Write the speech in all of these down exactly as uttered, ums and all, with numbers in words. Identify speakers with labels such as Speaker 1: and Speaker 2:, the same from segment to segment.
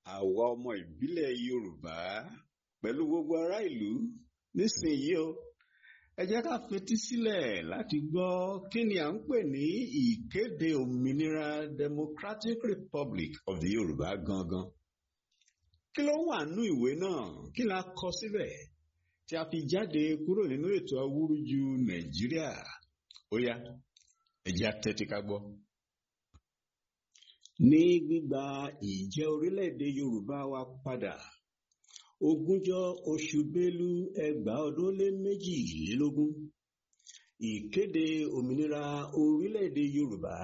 Speaker 1: àwa ọmọ ìbílẹ̀ Yorùbá pẹ̀lú gbogbo ará ìlú nísìnyí o ẹ jẹ́ ká fetí sílẹ̀ láti gbọ́ kí ni à ń pè ní ìkéde òmìnira Democratic Republic of the Yorùbá gangan. Kí ló wà nínú ìwé náà? Kí la kọ síbẹ̀ tí a fi jáde kúrò nínú ètò awúrúju Nàìjíríà? Ó yá, ẹ jẹ́ á tẹ́tí ká gbọ́. Ní gbígba ìjẹ́ orílẹ̀-èdè Yorùbá wa padà ogúnjọ́ oṣù Bélú ẹgbàá ọdún lé méjìlélógún, ìkéde òmìnira orílẹ̀-èdè Yorùbá.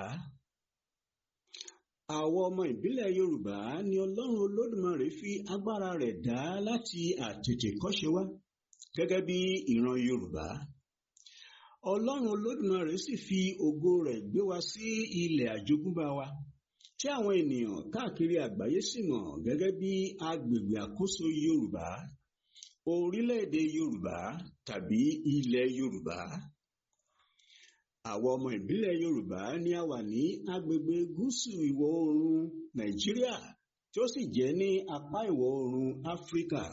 Speaker 1: Àwọn ọmọ ìbílẹ̀ Yorùbá ni Ọlọ́run Olódùmarè fi agbára rẹ̀ dá láti àtètèkọ́ṣe wá gẹ́gẹ́ bí ìran Yorùbá. Ọlọ́run Olódùmarè sì fi ògo rẹ̀ gbé wa sí ilẹ̀ àjogúnbá wa, tí àwọn ènìyàn káàkiri àgbáyé sì mọ̀ gẹ́gẹ́ bí agbègbè àkóso Yorùbá, orílẹ̀-èdè Yorùbá tàbí ilẹ̀ Yorùbá. Àwọn ọmọ ìbílẹ̀ Yorùbá ni a wà ní agbègbè gúúsù ìwọ̀ oòrùn Nàìjíríà tí ó sì jẹ́ ní apá ìwọ̀ oòrùn Áfíríkà.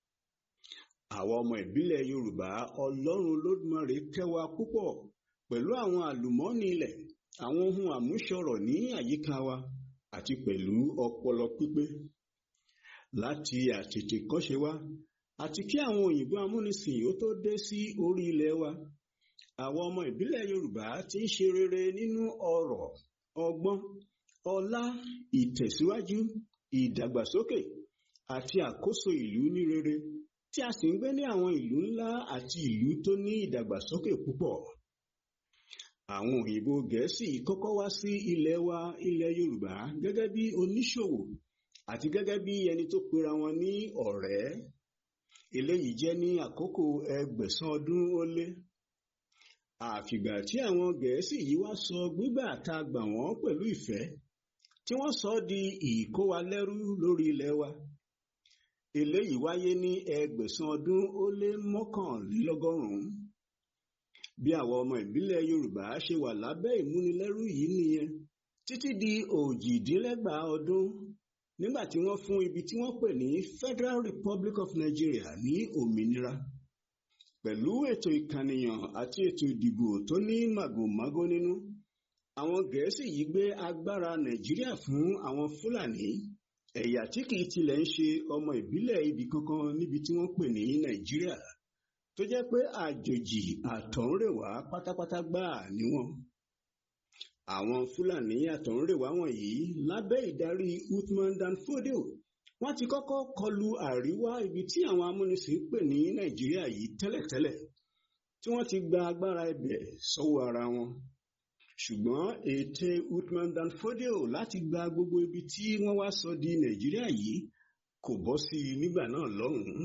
Speaker 1: Àwọn ọmọ ìbílẹ̀ Yorùbá, Ọlọ́run Olódùmarè kẹ́ wa púpọ̀ pẹ̀lú àwọn àlùmọ́ọ́nì ilẹ̀, àwọn ohun àmúṣọrọ̀ ní àyíká wa àti pẹ̀lú ọpọlọ pípé. Láti àtètèkọ́ṣe wa àti kí àwọn òyìnbó amúnisìn ó tó dé sí orí ilẹ̀ wa, àwọn ọmọ ìbílẹ̀ Yorùbá ti ń ṣe rere nínú ọrọ̀, ọgbọ́n, ọlá, ìtẹ̀síwájú, ìdàgbàsókè àti àkóso ìlú ní rere, tí a sì ń gbé ní àwọn ìlú ńlá àti ìlú tó ní ìdàgbàsókè púpọ̀. Àwọn òyìnbó Gẹ̀ẹ́sì kọ́kọ́ wá sí ilẹ̀ wa, ilẹ̀ Yorùbá, gẹ́gẹ́ bí oníṣòwò àti gẹ́gẹ́ bí ẹni tó pera wọn ní ọ̀rẹ́. Eléyìí jẹ́ ní àkókò ẹgbẹ̀sán ọdún ó lé. Àfìgbà tí àwọn Gẹ̀ẹ́sì yìí wá sọ gbígbà tá a gbà wọ́n pẹ̀lú ìfẹ́, tí wọ́n sọ ọ́ di ìkówalẹ́rú lórí ilẹ̀ wa. Eléyìí wáyé ní ẹgbẹ̀sán ọdún ó lé mọ́kànlélọ́gọ́rùn-ún. Bí àwọn ọmọ ìbílẹ̀ Yorùbá ṣe wà lábẹ́ ìmúnilẹ́rú yìí nìyẹn títí di òjìdínlẹ́gbàá ọdún, nígbà tí wọ́n fún ibi tí wọ́n pè ní Federal Republic of Nigeria ní òmìnira. Pẹ̀lú ètò ìkànìyàn àti ètò ìdìbò tó ní màgòmágó nínú, àwọn Gẹ̀ẹ́sì yìí gbé agbára Nàìjíríà fún àwọn Fúlàní, ẹ̀yà tí kìí tilẹ̀ ń ṣe ọmọ ìbílẹ̀ ibì kankan níbi tí wọ́n pè ní Nàìjíríà, tó jẹ́ pé àjòjì àtọ̀húnrèwá pátápátá gbáà ni wọ́n. Àwọn Fúlàní àtọ̀húnrèwá wọ̀nyí lábẹ́ ìdarí Uthman Dan Fodio, wọ́n ti kọ́kọ́ kọlu àríwá ibi tí àwọn amúnisìn pè ní Nàìjíríà yìí tẹ́lẹ̀tẹ́lẹ̀, tí wọ́n ti gba agbára ibẹ̀ sọ́wọ́ ara wọn. Ṣùgbọ́n ète Uthman Dan Fodio láti gba gbogbo ibi tí wọ́n wá sọ di Nàìjíríà yìí kò bọ́ sí i nígbà náà lọ́hùn-ún.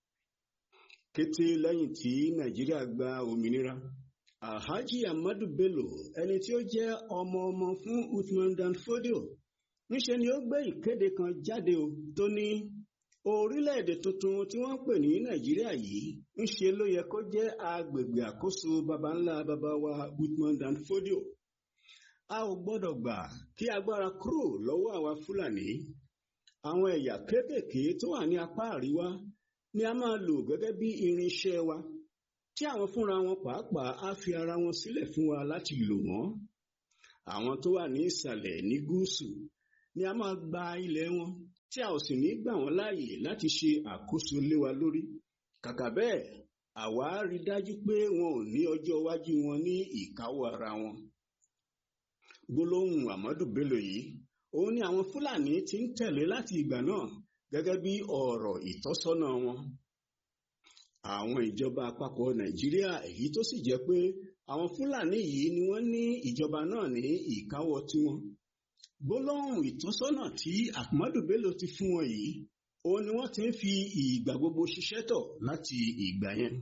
Speaker 1: Kété lẹ́yìn tí Nàìjíríà gba òmìnira, Alhaji Ahmadu Bello, ẹni tí ó jẹ́ ọmọ ọmọ fún Uthman Dan Fodio, níṣe ni ó gbé ìkéde kan jáde tó ní orílẹ̀-èdè tuntun tí wọ́n pè ní Nàìjíríà yìí ńṣe ló yẹ kó jẹ́ agbègbè àkóso baba ńlá baba wa Uthman Dan Fodio. A ò gbọ́dọ̀ gbà kí agbára kúrò lọ́wọ́ àwa Fúlàní. Àwọn ẹ̀yà kéékèèké tó wà ní apá àríwá ni a máa lò gẹ́gẹ́ bí irinṣẹ́ wa, tí àwọn fúnra wọn pàápàá á fi ara wọn sílẹ̀ fún wa láti lò wọ́n. Àwọn tó wà ní ìsàlẹ̀ ní gúúsù ni a máa gba ilẹ̀ wọn, tí a ò sì ní gbà wọ́n láàyè láti ṣe àkóso lé wa lórí. Kàkà bẹ́ẹ̀, àwa rí dájú pé wọn ò ní ọjọ́ iwájú wọn ní ìkáwọ́ ara wọn. Gbólóhùn Ahmadu Bello yìí, òun ni àwọn Fúlàní ti ń tẹ̀lé láti ìgbà náà gẹ́gẹ́ bí ọ̀rọ̀ ìtọ́sọ́nà wọn. Àwọn ìjọba àpapọ̀ Nàìjíríà, èyí tó sì jẹ́ pé àwọn Fúlàní yìí ni wọ́n ní ìjọba náà ní ìkáwọ́ tiwọn. Gbólóhùn ìtọ́sọ́nà tí Ahmadu Bello ti fún wọn yìí, òun ni wọ́n ti ń fi ìgbà gbogbo ṣiṣẹ́ tọ̀ láti ìgbà yẹn.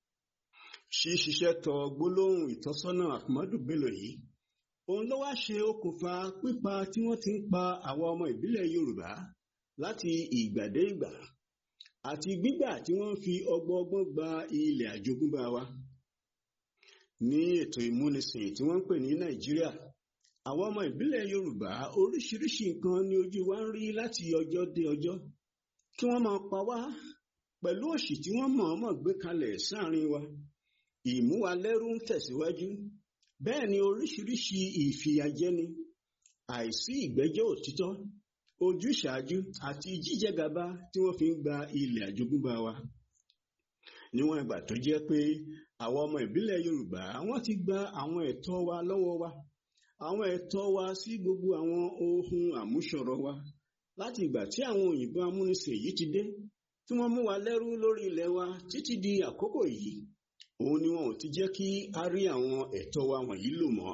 Speaker 1: Ṣíṣiṣẹ́ tọ̀ gbólóhùn ìtọ́sọ́nà Ahmadu Bello yìí, òun ló wá ṣe okùnfà pípa tí wọ́n ti ń pa àwọn ọmọ ìbílẹ̀ Yorùbá láti ìgbà dé ìgbà, àti gbígbà tí wọ́n fi ọgbọ́n gba ilẹ̀ àjogúnbá wa. Ní ètò ìmúnisìn tí wọ́n ń pè ní Nàìjíríà, àwọn ọmọ ìbílẹ̀ Yorùbá oríṣiríṣi nǹkan ni ojú wa ń rí láti ọjọ́ dé ọjọ́ kí wọ́n máa pa wá pẹ̀lú òṣì tí wọ́n mọ̀ọ́mọ̀ gbé kalẹ̀ sáàrin wa. Ìmúwalẹ́rú ń tẹ̀síwájú, bẹ́ẹ̀ ni oríṣiríṣi ìfìyàjẹni, àìsí ìgbẹ́jọ́ òtítọ́, ojúṣàájú àti jíjẹgàba tí wọ́n fi ń gba ilẹ̀ àjogúnbá wa. Níwọ̀n ìgbà tó jẹ́ pé àwọn ọmọ ìbílẹ̀ Yorùbá wọ́n ti gba àwọn ẹ̀tọ́ wa lọ́wọ́ wa, àwọn ẹ̀tọ́ wa sí gbogbo àwọn ohun àmúṣọrọ̀ wa láti ìgbà tí àwọn òyìnbó amúnisìn yìí ti dé, tí wọ́n mú wa lẹ́rú lórí ilẹ̀ wa títí di àkókò yìí, òun ni wọn ò ti jẹ́ kí a rí àwọn ẹ̀tọ́ wa wọ̀nyí lò mọ́.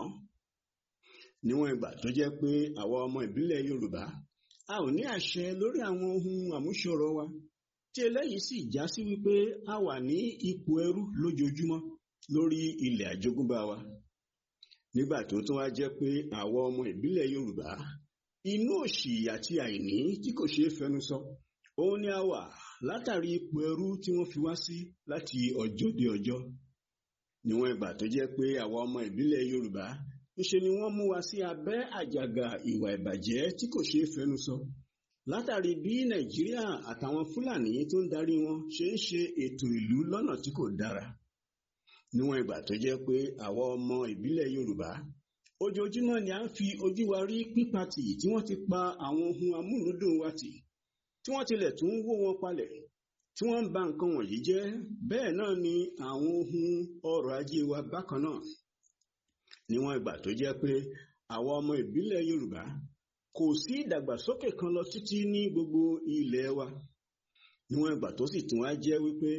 Speaker 1: Níwọ̀n ìgbà tó jẹ́ pé àwa ọmọ ìbílẹ̀ Yorùbá a ò ní àṣẹ lórí àwọn ohun àmúṣọrọ̀ wa, tí eléyìí sì já sí wípé a wà ní ipò ẹrú lójoojúmọ́ lórí ilẹ̀ àjogúnbá wa. Nígbà tó tún wá jẹ́ pé àwa ọmọ ìbílẹ̀ Yorùbá inú òṣì àti àìní tí kò ṣeé fẹnu sọ, òun ni a wà látàrí ipò ẹrú tí wọ́n fi wá sí láti ọjọ́ dé ọjọ́. Níwọ̀n ìgbà tó jẹ́ pé àwa ọmọ ìbílẹ̀ Yorùbá ńṣe ni wọ́n mú wa sí abẹ́ àjàgà ìwà ìbàjẹ́ tí kò ṣeé fẹnu sọ látàrí bí Nàìjíríà àtàwọn Fúlàní tó ń darí wọn ṣe ń ṣe ètò ìlú lọ́nà tí kò dára. Níwọ̀n ìgbà tó jẹ́ pé àwa ọmọ ìbílẹ̀ Yorùbá ojoojúmọ́ ni a ń fi ojú wa rí pípa tì tí wọ́n ti pa àwọn ohun amúlùúdùn wa tì, tí wọ́n tilẹ̀ tún wó wọn palẹ̀, tí wọ́n ń ba nǹkan wọ̀nyí jẹ́, bẹ́ẹ̀ náà ni àwọn ohun ọrọ̀ ajé wa bákan náà. Níwọ̀n ìgbà tó jẹ́ pé àwa ọmọ ìbílẹ̀ Yorùbá kò sí ìdàgbàsókè kan lọ títí ní gbogbo ilẹ̀ wa. Níwọ̀n ìgbà tó sì tún wá jẹ́ wípé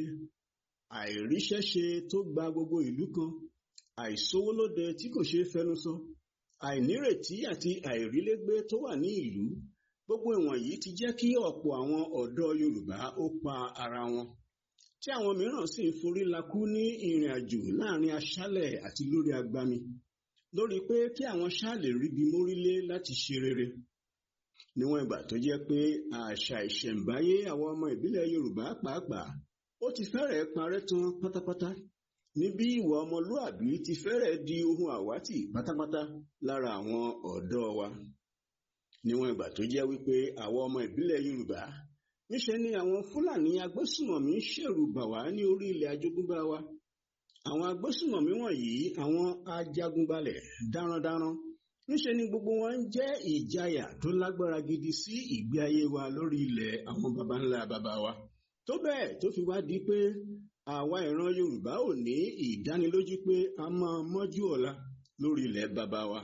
Speaker 1: àìríṣẹ́ṣe tó gba gbogbo ìlú kan, àìsówólóde tí kò ṣeé fẹnu sọ, àìnírètí àti àìrílégbé tó wà ní ìlú, gbogbo ìwọ̀nyí ti jẹ́ kí ọ̀pọ̀ àwọn ọ̀dọ́ Yorùbá ó pa ara wọn, tí àwọn mìíràn sì ń forí lakú ní ìrìn àjò láàrin aṣálẹ̀ àti lórí agbami, lórí pé kí àwọn ṣáà lè ríbi mórílé láti ṣe rere. Níwọ̀n ìgbà tó jẹ́ pé àṣà ìṣẹ̀ǹbáyé àwọn ọmọ ìbílẹ̀ Yorùbá pàápàá ó ti fẹ́rẹ̀ẹ́ parẹ́ tán pátápátá, níbi ìwà ọmọlúàbí ti fẹ́rẹ̀ẹ́ di ohun àwátì pátápátá lára àwọn ọ̀dọ́ wa. Níwọ̀n ìgbà tó jẹ́ wípé àwọn ọmọ ìbílẹ̀ Yorùbá níṣe ni àwọn Fúlàní agbésùmọ̀mí ṣèrù bà wá ní orí ilẹ̀ àjogúnbá wa. Àwọn agbésùmọ̀mí wọ̀nyí, àwọn ajagunbalẹ̀ darandaran, níṣe ni gbogbo wọn ń jẹ́ ìjayà tó lágbára gidi sí ìgbé ayé wa lórí ilẹ̀ àwọn baba ńlá baba wa, tó bẹ́ẹ̀ tó fi wá di pé àwa ìran Yorùbá ò ní ìdánilójú pé a máa mọ́jú ọ̀la lórí ilẹ̀ baba wa.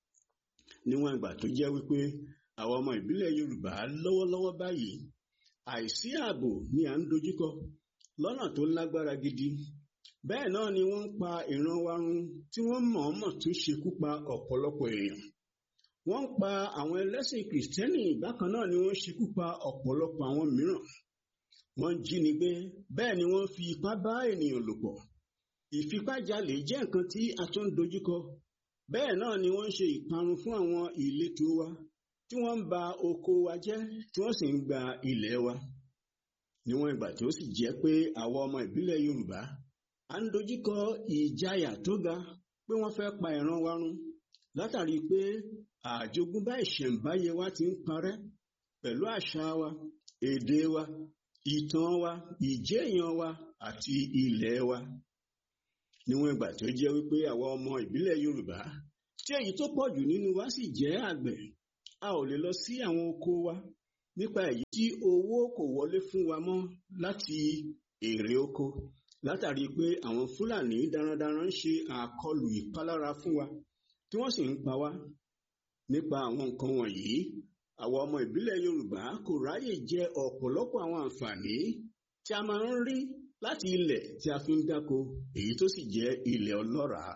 Speaker 1: Níwọ̀n ìgbà tó jẹ́ wípé àwọn ọmọ ìbílẹ̀ Yorùbá lọ́wọ́lọ́wọ́ báyìí àìsí ààbò ni à ń dojúkọ lọ́nà tó lágbára gidi. Bẹ́ẹ̀ náà ni wọ́n ń pa ìran wa run, tí wọ́n mọ̀ọ́mọ̀ tún ṣekú pa ọ̀pọ̀lọpọ̀ èèyàn. Wọ́n ń pa àwọn ẹlẹ́sìn Kìrìsìtẹ́nì, bákan náà ni wọ́n ṣekú pa ọ̀pọ̀lọpọ̀ àwọn mìíràn. Wọ́n ń jíni gbé, bẹ́ẹ̀ ni wọ́n fi ipá bá ènìyàn lò pọ̀. Ìfipájalè jẹ́ nǹkan tí a tún ń dojúkọ. Bẹ́ẹ̀ náà ni wọ́n ń ṣe ìparun fún àwọn ìletò wa, tí wọ́n ń ba oko wa jẹ́, tí wọ́n sì ń gba ilẹ̀ wa. Níwọ̀n ìgbà tí ó sì jẹ́ pé àwa ọmọ ìbílẹ̀ Yorùbá à ń dojúkọ ìjayà tó ga pé wọ́n fẹ́ pa ìran wa run látàrí pé àjogúnbá ìṣẹ̀ǹbáyé wa ti ń parẹ́ pẹ̀lú àṣà wa, èdè wa, ìtàn wa, ìjẹ́èyàn wa àti ilẹ̀ wa. Níwọ̀n ìgbà tí ó jẹ́ wípé àwa ọmọ ìbílẹ̀ Yorùbá tí èyí tó pọ̀ jù nínú wa sì jẹ́ àgbẹ̀, a ò lè lọ sí àwọn oko wa nípa èyí tí owó kò wọlé fún wa mọ́ láti èrè oko, látàrí pé àwọn Fúlàní darandaran ń ṣe àkọlù ìpalára fún wa tí wọ́n sì ń pa wá. Nípa àwọn nǹkan wọ̀nyí, àwa ọmọ ìbílẹ̀ Yorùbá kò ráyè jẹ ọ̀pọ̀lọpọ̀ àwọn àǹfààní tí a máa ń rí láti ilẹ̀ tí a fi ń dáko, èyí tó sì jẹ́ ilẹ̀ ọlọ́ràá.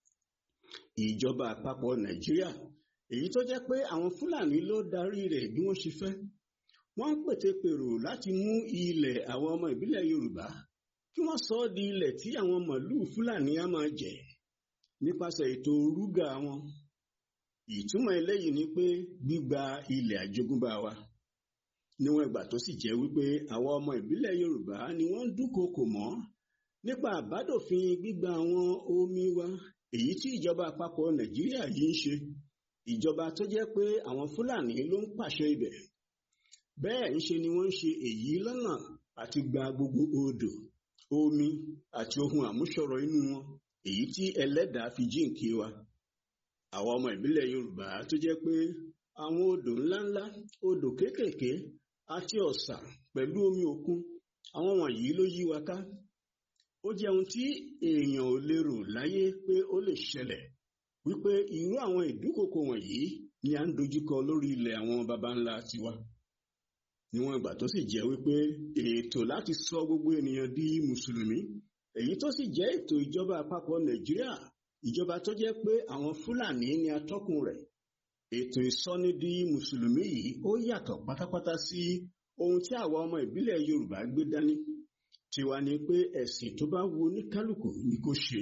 Speaker 1: Ìjọba àpapọ̀ Nàìjíríà, èyí tó jẹ́ pé àwọn Fúlàní ló darí rẹ̀ bí wọ́n ṣe fẹ́, wọ́n ń pètepèrò láti mú ilẹ̀ àwọn ọmọ ìbílẹ̀ Yorùbá kí wọ́n sọ ọ́ di ilẹ̀ tí àwọn màlúù Fúlàní á máa jẹ nípasẹ̀ ètò rúgà wọn. Ìtumọ̀ eléyìí ni pé gbígba ilẹ̀ àjogúnbá wa. Níwọ̀n ìgbà tó sì jẹ́ wípé àwa ọmọ ìbílẹ̀ Yorùbá ni wọ́n ń dúnkokò mọ́ nípa àbádòfin gbígba àwọn omi wa, èyí tí ìjọba àpapọ̀ Nàìjíríà yìí ń ṣe. ìjọba tó jẹ́ pé àwọn Fúlàní ló ń pàṣẹ ibẹ̀. Bẹ́ẹ̀ ńṣe ni wọ́n ń ṣe èyí lọ́nà àti gba gbogbo odò, omi àti ohun àmúṣọrọ̀ inú wọn, èyí tí ẹlẹ́dàá fi jíǹkí wa. Àwọn ọmọ ìbílẹ̀ Yorùbá tó jẹ́ pé àwọn odò ńláńlá, odò kéékèèké àti ọ̀sà pẹ̀lú omi òkun, àwọn wọ̀nyí ló yí wa ká. Ó jẹ́ ohun tí èèyàn ò lè rò láyé pé ó lè ṣẹlẹ̀, wípé irú àwọn ìdúkokò wọ̀nyí ni à ń dojúkọ lórí ilẹ̀ àwọn baba ńlá tiwa. Níwọ̀n ìgbà tó sì jẹ́ wípé ètò láti sọ gbogbo ènìyàn di Mùsùlùmí, èyí tó sì jẹ́ ètò ìjọba àpapọ̀ Nàìjíríà, ìjọba tó jẹ́ pé àwọn Fúlàní ni atọ́kùn rẹ̀. Ètò ìsọni di Mùsùlùmí yìí ó yàtọ̀ pátápátá sí ohun tí àwa ọmọ ìbílẹ̀ Yorùbá gbé dání. Tiwa ni pé ẹ̀sìn tó bá wu oníkálùkù ni kó ṣe.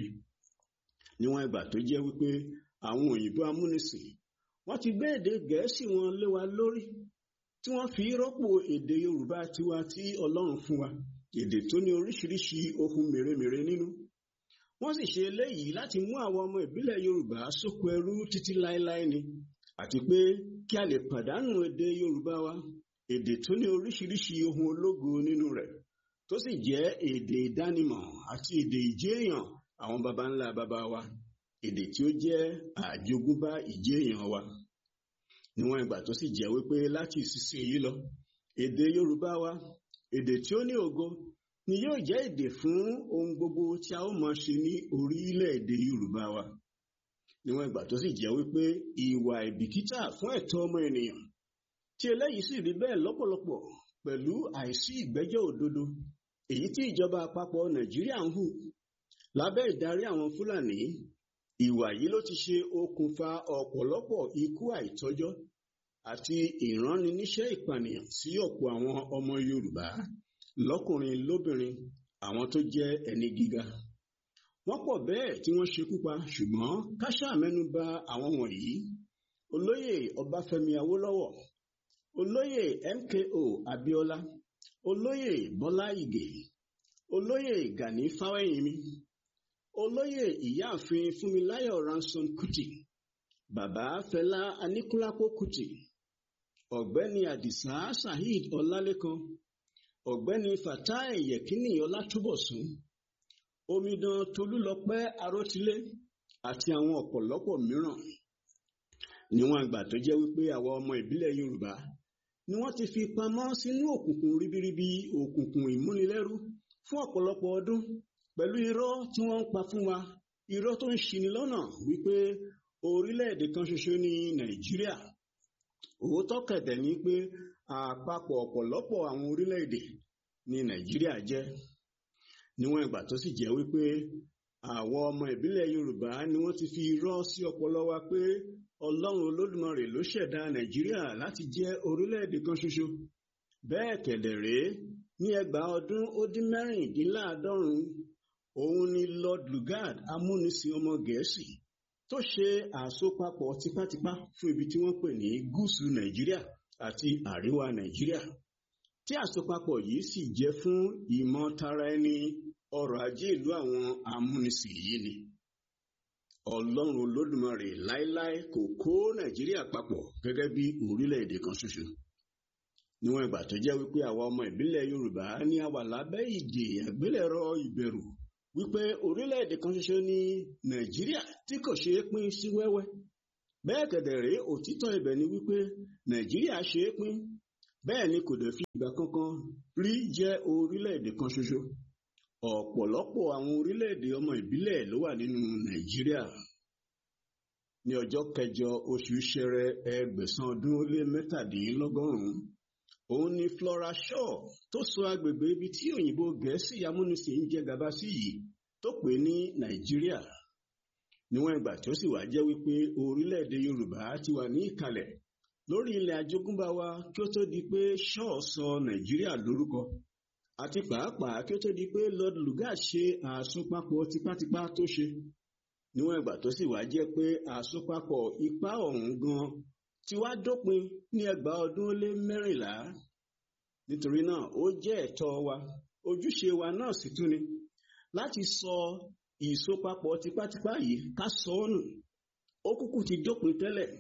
Speaker 1: Níwọ̀n ìgbà tó jẹ́ wípé àwọn òyìnbó amúnisìn wọ́n ti gbé èdè Gẹ̀ẹ́sì wọn lé wa lórí, tí wọ́n fi rọ́pò èdè Yorùbá tiwa tí Ọlọ́run fún wa, èdè tó ní oríṣiríṣi ohun mèremère nínú. Wọ́n sì ṣe eléyìí láti mú àwọn ọmọ ìbílẹ̀ Yorùbá sóko ẹrú títí láéláé ni, àti pé kí a lè pàdánù èdè Yorùbá wa, èdè tó ní oríṣiríṣi ohun ológo nínú rẹ̀, tó sì jẹ́ èdè ìdánimọ̀ àti èdè ìjéèyàn àwọn baba ńlá baba wa, èdè tí ó jẹ́ àjogúnbá ìjéèyàn wa. Níwọ̀n ìgbà tó sì jẹ́ wípé láti ìsinsìnyí lọ, èdè Yorùbá wa, èdè tí ó ní ògo, ni yóò jẹ́ èdè fún ohun gbogbo tí a ó máa ṣe ní orílẹ̀-èdè Yorùbá wa. Níwọ̀n ìgbà tó sì jẹ́ wípé ìwà ìbìkítà fún ẹ̀tọ́ ọmọ ènìyàn, tí eléyìí sì rí bẹ́ẹ̀ lọ́pọ̀lọpọ̀ pẹ̀lú àìsí ìgbẹ́jọ́ òdodo, èyí tí ìjọba àpapọ̀ Nàìjíríà ń hù lábẹ́ ìdarí àwọn Fúlàní, ìwà yìí ló ti ṣe okùnfà ọ̀pọ̀lọpọ̀ ikú àìtọ́jọ́ àti ìránniníṣẹ́ ìpànìyàn sí ọ̀pọ̀ àwọn ọmọ Yorùbá lọ́kùnrin lóbìnrin, àwọn tó jẹ́ ẹni gíga. Wọ́n pọ̀ bẹ́ẹ̀ tí wọ́n ṣekú pa, ṣùgbọ́n ká ṣáà mẹ́nu bà àwọn wọ̀nyí: Olóyè Ọbáfẹ́mi Awólọ́wọ̀, Olóyè M K O Abíọ́lá, Olóyè Bọ́lá Ìgè, Olóyè Gani Fáwẹ́hìnmí, Olóyè Ìyáàfin Fúnmiláyọ̀ Ransome Kuti, Bàbá Fẹlá Aníkúlápó Kuti, Ọ̀gbẹ́ni Àdìsá Saheed Ọlálékan, Ọ̀gbẹ́ni Fatai Yẹ̀kínì Ọlátúbọ̀sún, Omidan Tolúlọpẹ́ Arótilé àti àwọn ọ̀pọ̀lọpọ̀ mìíràn. Níwọ̀n ìgbà tó jẹ́ wípé àwọn ọmọ ìbílẹ̀ Yorùbá ni wọ́n ti fi pamọ́ sínú òkùnkùn ribiribi, òkùnkùn ìmúnilẹ́rú fún ọ̀pọ̀lọpọ̀ ọdún, pẹ̀lú irọ́ tí wọ́n ń pa fún wa, irọ́ tó ń ṣini lọ́nà wípé orílẹ̀-èdè kan ṣoṣo ní Nàìjíríà. Òótọ́ kẹ̀dẹ̀ ni pé àpapọ̀ ọ̀pọ̀lọpọ̀ àwọn orílẹ̀-èdè ní Nàìjíríà jẹ́. Níwọ̀n ìgbà tó sì jẹ́ wípé àwọn ọmọ ìbílẹ̀ Yorùbá ni wọ́n ti fi irọ́ sí ọpọlọ wa pé Ọlọ́run Olódùmarè ló ṣẹ̀dá Nàìjíríà láti jẹ́ orílẹ̀-èdè kan ṣoṣo. Bẹ́ẹ̀ kẹ̀dẹ̀ rèé, ní ẹgbàá ọdún ó dín mẹ́rìndínláàádọ́rùn, òun ni Lord Lugard, amúnisìn ọmọ Gẹ̀ẹ́sì, tó ṣe àsopapọ̀ tipátipá fún ibi tí wọ́n pè ní gúúsù Nàìjíríà àti àríwá Nàìjíríà, tí àsopapọ̀ yìí sì jẹ́ fún ìmọ̀ tara ẹni ọrọ̀ ajé ìlú àwọn amúnisìn yìí ni. Ọlọ́run Olódùmarè láéláé kò kó Nàìjíríà papọ̀ gẹ́gẹ́ bí orílẹ̀-èdè kan ṣoṣo. Níwọ̀n ìgbà tó jẹ́ wípé àwa ọmọ ìbílẹ̀ Yorùbá ní a wà lábẹ́ ìdè àgbélẹ̀rọ ìbẹ̀rù wípé orílẹ̀-èdè kan ṣoṣo ní Nàìjíríà tí kò ṣeé pín sí wẹ́wẹ́. Bẹ́ẹ̀ kẹ̀dẹ̀ rèé, òtítọ́ ibẹ̀ ni wípé Nàìjíríà ṣeé pín, bẹ́ẹ̀ ni kò dẹ̀ fi ìgbà kankan rí jẹ́ orílẹ̀-èdè kan ṣoṣo. Ọ̀pọ̀lọpọ̀ àwọn orílẹ̀-èdè ọmọ ìbílẹ̀ ló wà nínú Nàìjíríà. Ní ọjọ́ kẹjọ oṣù Ṣẹrẹ ẹgbẹ̀sán ọdún ó lé mẹ́tàdínlọ́gọ́rùn-ún, òun ni Flora Shaw tó sọ agbègbè ibi tí òyìnbó Gẹ̀ẹ́sì amúnisìn ń jẹ gàba sí yìí tó pè ní Nàìjíríà. Níwọ̀n ìgbà tí ó sì wá jẹ́ wípé orílẹ̀-èdè Yorùbá ti wà ní ìkàlẹ̀ lórí ilẹ̀ àjogúnbá wa kí ó tó di pé Shaw sọ Nàìjíríà lórúkọ, àti pàápàá kí ó tó di pé Lord Lugard ṣe àsopapọ̀ tipátipá tó ṣe. Níwọ̀n ìgbà tó sì wá jẹ́ pé àsopapọ̀ ipá ọ̀hún gan ti wá dópin ní ẹgbàá ọdún ó lé mẹ́rìnlá. Nítorí náà ó jẹ́ ẹ̀tọ́ wa, ojúṣe wa náà sì tún ni láti sọ ìsopapọ̀ tipátipá yìí ká sọ ọ́ nù. Ó kúkú ti dópin tẹ́lẹ̀,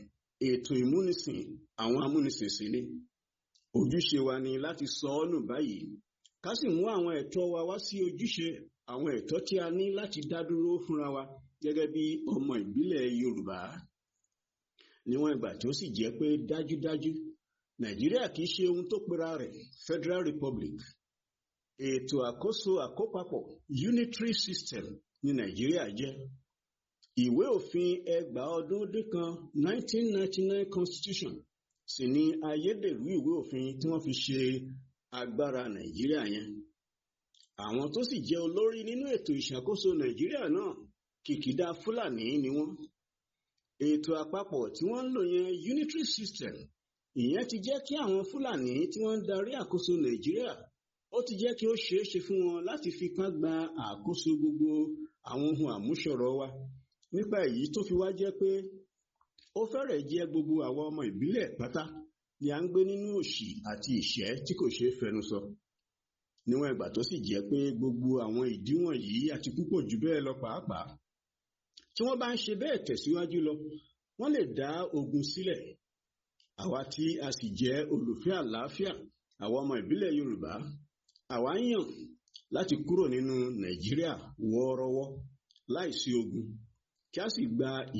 Speaker 1: ètò ìmúnisìn àwọn amúnisìn sí ni. Ojúṣe wa ni láti sọ ọ́ nù báyìí, ká sì mú àwọn ẹ̀tọ́ wa wá sí ojúṣe àwọn ẹ̀tọ́ tí a ní láti dá dúró fúnra wa gẹ́gẹ́ bí ọmọ ìbílẹ̀ Yorùbá. Níwọ̀n ìgbà tí ó sì jẹ́ pé dájúdájú Nàìjíríà kìí ṣe ohun tó pera rẹ̀ Federal Republic. Ètò àkóso àkópapọ̀ unitary system ní Nàìjíríà jẹ́. Ìwé òfin ẹgbàá ọdún dín kan nineteen ninety-nine Constitution sì ni ayédèrú ìwé òfin tí wọ́n fi ṣe agbára Nàìjíríà yẹn. Àwọn tó sì jẹ́ olórí nínú ètò ìṣàkóso Nàìjíríà náà kìkìdá Fúlàní ni wọ́n. Ètò àpapọ̀ tí wọ́n ń lò yẹn unitary system, ìyẹn ti jẹ́ kí àwọn Fúlàní tí wọ́n ń darí àkóso Nàìjíríà, ó ti jẹ́ kí ó ṣeé ṣe fún wọn láti fipá gba àkóso gbogbo àwọn ohun àmúṣọrọ̀ wa. Nípa èyí tó fi wá jẹ́ pé ó fẹ́rẹ̀ jẹ́ gbogbo àwọn ọmọ ìbílẹ̀ pátá ni à ń gbé nínú òṣì àti ìṣẹ́ tí kò ṣeé fẹnu sọ. Níwọ̀n ìgbà tó sì jẹ́ pé gbogbo àwọn ìdí wọ̀nyí àti púpọ̀ jù bẹ́ẹ̀ lọ pàápàá, tí wọ́n bá ń ṣe bẹ́ẹ̀ tẹ̀síwájú lọ, wọ́n lè dá ogun sílẹ̀. Àwa tí a sì jẹ́ olùfẹ́ àlàáfíà, àwa ọmọ ìbílẹ̀ Yorùbá, àwa yàn láti kúrò nínú Nàìjíríà wọ́ọ́rọ́wọ́ láìsí ogun, kí a sì gba